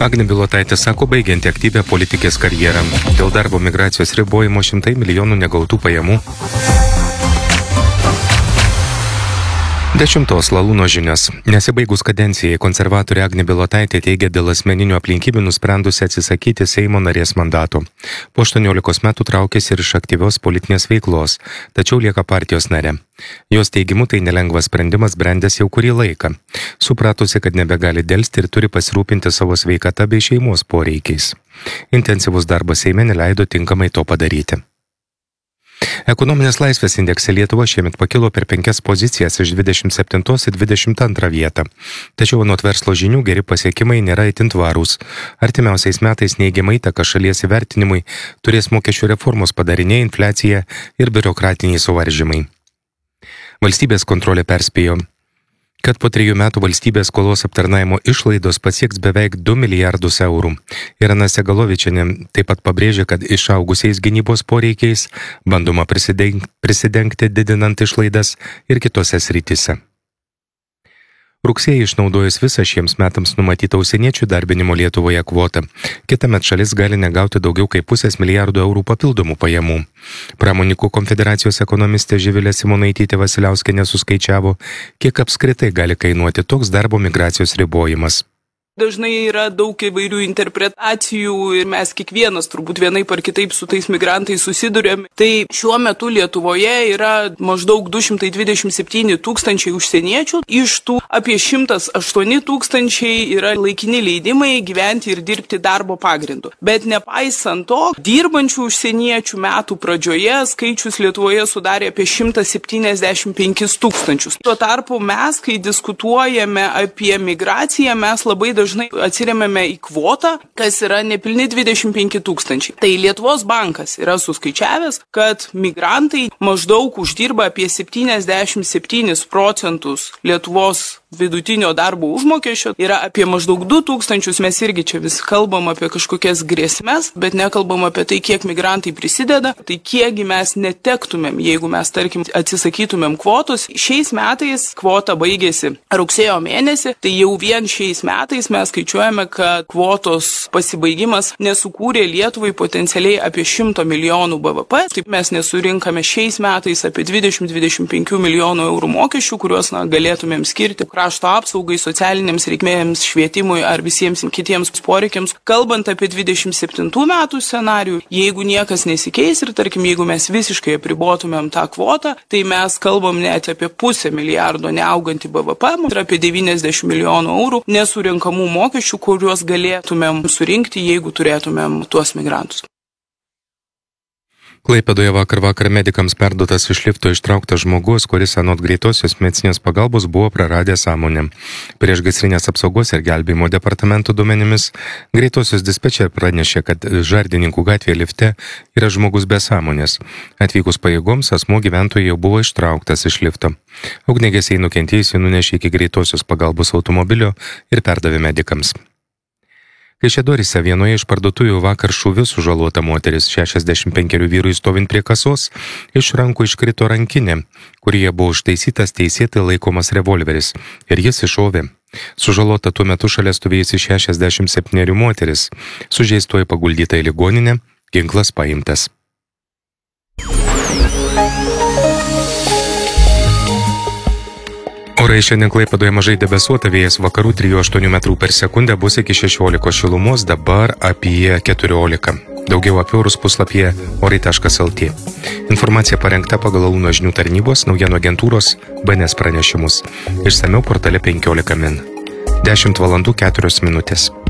Agnė Bilotaitė sako, baigianti aktyvią politikės karjerą. Dėl darbo migracijos ribojimo 100 milijonų negautų pajamų. 10 Lalūno žinios. Nesibaigus kadencijai, konservatorė Agnė Bilotaitė teigia dėl asmeninių aplinkybių nusprendusi atsisakyti Seimo narės mandato. Po 18 metų traukėsi ir iš aktyvios politinės veiklos, tačiau lieka partijos nare. Jos teigimu tai nelengvas sprendimas brendęs jau kurį laiką. Supratusi, kad nebegali delsti ir turi pasirūpinti savo sveikata bei šeimos poreikiais. Intensyvus darbas Seime neleido tinkamai to padaryti. Ekonominės laisvės indekse Lietuva šiemet pakilo per 5 pozicijas iš 27 į 22 vietą. Tačiau anot verslo žinių geri pasiekimai nėra itin tvarūs. Artimiausiais metais neigiamą įtaką šalies įvertinimui turės mokesčių reformos padariniai, infliacija ir biurokratiniai suvaržymai. Valstybės kontrolė perspėjo, kad po 3 metų valstybės skolos aptarnavimo išlaidos pasieks beveik 2 milijardus eurų. Irena Segalovičienė taip pat pabrėžė, kad išaugusiais gynybos poreikiais bandoma prisidengti didinant išlaidas ir kitose srityse. Rugsėjį išnaudojus visą šiems metams numatytą užsieniečių darbinimo Lietuvoje kvotą, kitąmet šalis gali negauti daugiau kaip 0,5 milijardo eurų papildomų pajamų. Pramonininkų konfederacijos ekonomistė Živilė Simonaitytė Vasiliauskienė suskaičiavo, kiek apskritai gali kainuoti toks darbo migracijos ribojimas. Dažnai yra daug įvairių interpretacijų ir mes kiekvienas turbūt vienaip ar kitaip su tais migrantais susidurėm. Tai šiuo metu Lietuvoje yra maždaug 227 tūkstančiai užsieniečių, iš tų apie 108 tūkstančiai yra laikini leidimai gyventi ir dirbti darbo pagrindu. Bet nepaisant to, dirbančių užsieniečių metų pradžioje skaičius Lietuvoje sudarė apie 175 tūkstančius. Tuo tarpu mes, kai diskutuojame apie migraciją, mes labai dažnai atsiremiame į kvotą, kas yra nepilni 25 tūkstančiai. Tai Lietuvos bankas yra suskaičiavęs, kad migrantai maždaug uždirba apie 77% Lietuvos vidutinio darbo užmokesčio, yra apie maždaug 2 tūkstančius, mes irgi čia vis kalbam apie kažkokias grėsmes, bet nekalbam apie tai, kiek migrantai prisideda, tai kiekgi mes netektumėm, jeigu mes, tarkim, atsisakytumėm kvotos. Šiais metais kvota baigėsi rugsėjo mėnesį, tai jau vien šiais metais mes skaičiuojame, kad kvotos pasibaigimas nesukūrė Lietuvai potencialiai apie 100 milijonų BVP, taip mes nesurinkame šiais metais apie 20-25 milijonų eurų mokesčių, kuriuos galėtumėm skirti krašto apsaugai, socialinėms reikmėms, švietimui ar visiems kitiems poreikiams. Kalbant apie 27 metų scenarijų, jeigu niekas nesikeis ir, tarkim, jeigu mes visiškai apribotumėm tą kvotą, tai mes kalbam net apie 0,5 milijardo neaugantį BVP ir apie 90 milijonų eurų nesurinkamų mokesčių, kuriuos galėtumėm surinkti, jeigu turėtumėm tuos migrantus. Klaipėdoje vakar medikams perduotas iš lifto ištrauktas žmogus, kuris anot greitosios medicininės pagalbos buvo praradęs sąmonę. Priešgaisrinės apsaugos ir gelbėjimo departamento duomenimis greitosios dispečer pranešė, kad Žardininkų gatvėje lifte yra žmogus be sąmonės. Atvykus pajėgoms asmuo gyventojai jau buvo ištrauktas iš lifto. Ugniagesiai nukentėjusį nunešė iki greitosios pagalbos automobilio ir perdavė medikams. Kaišiadoryse vienoje iš parduotuvių vakar šūviu sužalota moteris, 65 vyrui stovint prie kasos, iš rankų iškrito rankinė, kurioje buvo užtaisytas teisėtai laikomas revolveris, ir jis iššovė. Sužalota tuo metu šalia stovėjusi 67 moteris, sužeistoji paguldyta į ligoninę, ginklas paimtas. Orai šiandien Klaipėdoje mažai debesuota, vėjas vakarų 3,8 metrų per sekundę, bus iki 16 šilumos, dabar apie 14. Daugiau apie orus puslapyje orai.lt. Informacija parengta pagal Lalūno žinių tarnybos naujienų agentūros BNS pranešimus. Išsamiau portale 15 min. 10 valandų 4 minutės.